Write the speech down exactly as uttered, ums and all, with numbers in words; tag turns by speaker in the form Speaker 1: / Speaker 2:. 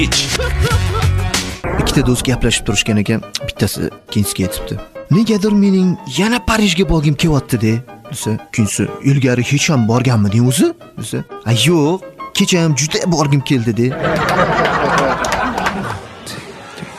Speaker 1: Ikkita do'st gaplashib turishgan ekan, bittasi ikkinchisiga aytibdi. Negadir mening yana Parijga borgim kelyapti-de, desa, ikkinchisi, ilgari hech ham borganmiding o'zi? Desa, "A yo'q, kecha ham juda borgim keldi-de."